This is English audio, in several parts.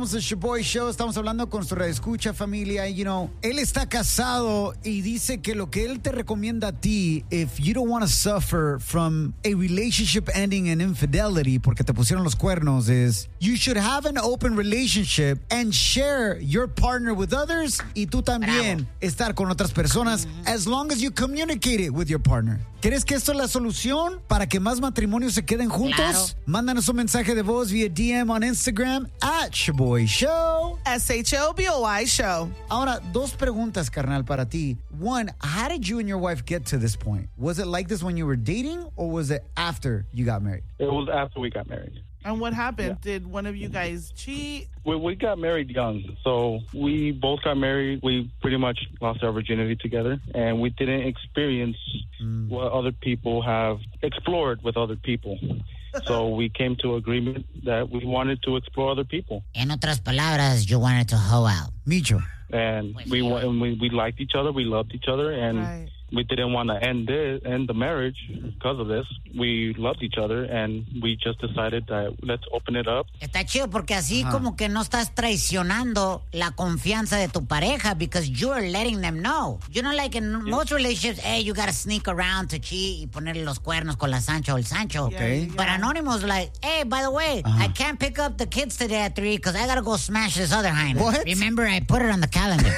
Somos el Shaboy Show. Estamos hablando con su radioescucha familia. Él está casado y dice que lo que él te recomienda a ti, if you don't want to suffer from a relationship ending in infidelity porque te pusieron los cuernos, is you should have an open relationship and share your partner with others y tú también estar con otras personas as long as you communicate it with your partner. ¿Crees que esto es la solución para que más matrimonios se queden juntos? Claro. Mándanos un mensaje de voz vía DM on Instagram @Shaboy Show. SHOBOY Show. Ahora, dos preguntas, carnal, para ti. One, how did you and your wife get to this point? Was it like this when you were dating or was it after you got married? It was after we got married. And what happened? Yeah. Did one of you guys cheat? We got married young, so we both got married. We pretty much lost our virginity together, and we didn't experience what other people have explored with other people. So we came to agreement that we wanted to explore other people. En otras palabras, you wanted to hoe out. Micho. And we liked each other, we loved each other, and we didn't want to end the marriage because of this. We loved each other, and we just decided that let's open it up. Está chido porque así como que no estás traicionando la confianza de tu pareja because you're letting them know. Like in most relationships, hey, you gotta sneak around to cheat y ponerle los cuernos con la Sancho o el Sancho. Okay. But Anonymous like, hey, by the way, I can't pick up the kids today at 3 because I gotta go smash this other hymen. What? Remember, I put it on the calendar.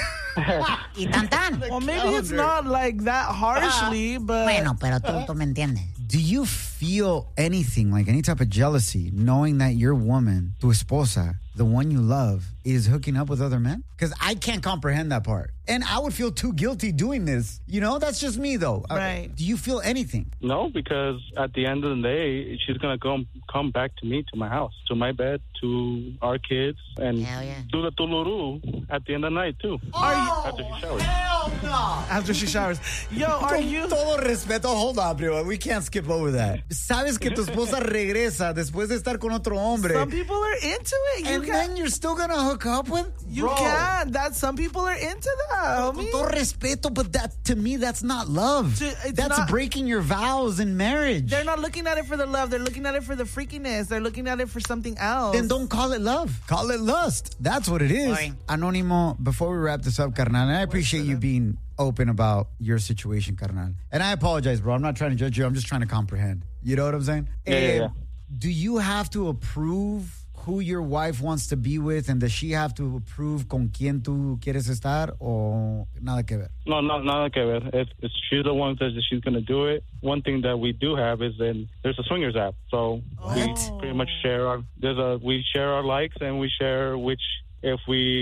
Y tan tan. Well, maybe it's not like that harshly, but... Bueno, pero tú me entiendes. Do you feel anything, like any type of jealousy, knowing that your woman, tu esposa, the one you love, is hooking up with other men? Because I can't comprehend that part. And I would feel too guilty doing this. That's just me, though. Right. Do you feel anything? No, because at the end of the day, she's going to come back to me, to my house, to my bed, to our kids, and do the tuluru at the end of the night, too. After she showers. Hell no! After she showers. Yo, are you... Todo respeto. Hold on, bro. We can't skip over that. Sabes que tu esposa regresa después de estar con otro hombre. Some people are into it. Then you're still going to hook up with? You can. Some people are into that, homie. Con todo respeto, but to me, that's not love. That's breaking your vows in marriage. They're not looking at it for the love. They're looking at it for the freakiness. They're looking at it for something else. Then don't call it love. Call it lust. That's what it is. Boring. Anónimo, before we wrap this up, carnal, and I appreciate you being open about your situation, carnal. And I apologize, bro. I'm not trying to judge you. I'm just trying to comprehend. You know what I'm saying? Yeah. Do you have to approve who your wife wants to be with, and does she have to approve con quién tú quieres estar, o nada que ver? No, nada que ver. If she's the one that says that she's going to do it, one thing that we do have is then there's a swingers app. So we pretty much share we share our likes, and we share which, if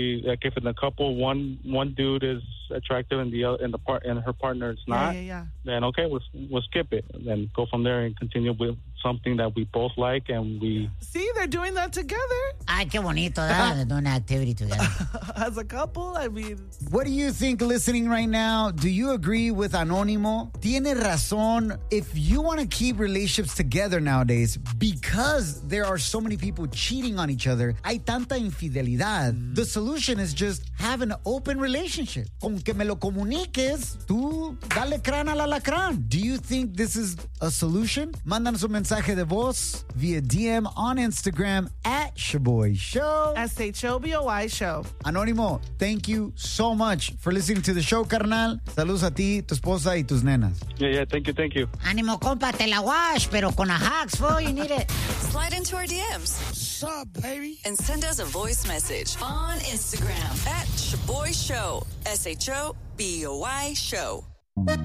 in a couple one dude is attractive and her partner is not, then okay, we'll skip it and then go from there and continue with something that we both like, and we... See, they're doing that together. Ay, qué bonito, ¿verdad? They're doing an activity together. As a couple, I mean... What do you think listening right now? Do you agree with Anónimo? Tiene razón. If you want to keep relationships together nowadays, because there are so many people cheating on each other, hay tanta infidelidad, the solution is just have an open relationship. Con que me lo comuniques, tú dale crán al alacrán. Do you think this is a solution? Mándanos un mensaje de voz via DM on Instagram @Shaboy Show. SHOBOY Show. Anónimo, thank you so much for listening to the show, carnal. Saludos a ti, tu esposa y tus nenas. Yeah, thank you. Ánimo, compa, te la wash, pero con a hacks, fool, you need it. Slide into our DMs. What's up, baby? And send us a voice message on Instagram @Shaboy Show. SHOBOY Show.